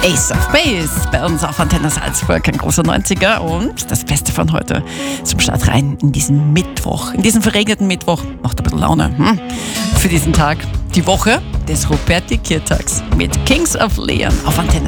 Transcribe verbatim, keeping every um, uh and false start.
Ace of Base bei uns auf Antenne Salzburg, ein großer neunziger und das Beste von heute zum Start rein in diesen Mittwoch, in diesen verregneten Mittwoch, macht ein bisschen Laune hm? für diesen Tag, die Woche des Ruperti-Kirtags mit Kings of Leon auf Antenne